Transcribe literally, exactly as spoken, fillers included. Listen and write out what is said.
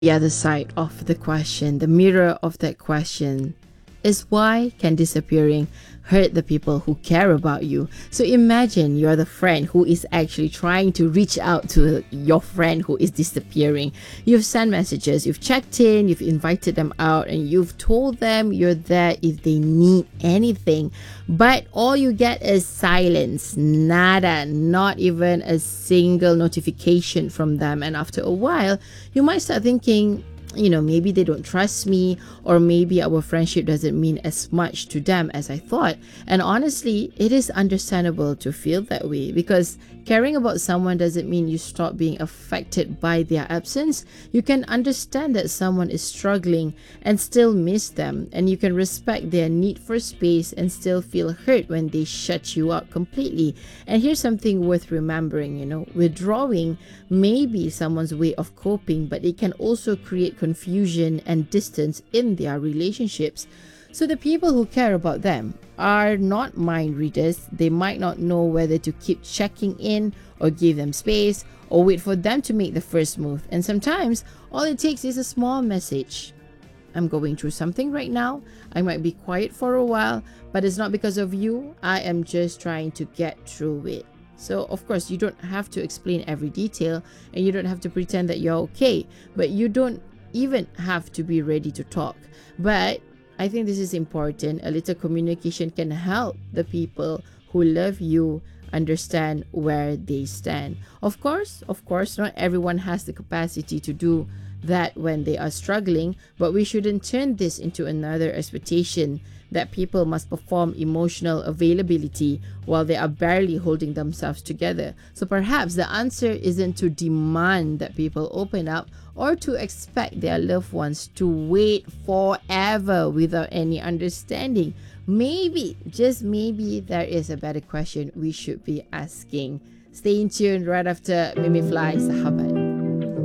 The other side of the question, the mirror of that question, is why can disappearing hurt the people who care about you? So imagine you're the friend who is actually trying to reach out to your friend who is disappearing. You've sent messages, you've checked in, you've invited them out, and you've told them you're there if they need anything. But all you get is silence, nada, not even a single notification from them. And after a while, you might start thinking, you know, maybe they don't trust me, or maybe our friendship doesn't mean as much to them as I thought. And honestly, it is understandable to feel that way, because caring about someone doesn't mean you stop being affected by their absence. You can understand that someone is struggling and still miss them, and you can respect their need for space and still feel hurt when they shut you out completely. And here's something worth remembering, you know, withdrawing may be someone's way of coping, but it can also create confusion and distance in their relationships. So the people who care about them are not mind readers. They might not know whether to keep checking in or give them space or wait for them to make the first move. And sometimes all it takes is a small message. I'm going through something right now. I might be quiet for a while, but it's not because of you. I am just trying to get through it. So, of course, you don't have to explain every detail, and you don't have to pretend that you're okay, but you don't even have to be ready to talk. But I think this is important. A little communication can help the people who love you understand where they stand. Of course, of course, not everyone has the capacity to do that when they are struggling, but we shouldn't turn this into another expectation that people must perform emotional availability while they are barely holding themselves together. So perhaps the answer isn't to demand that people open up or to expect their loved ones to wait forever without any understanding. Maybe, just maybe, there is a better question we should be asking. Stay in tune right after Mimi Fly Sahabat.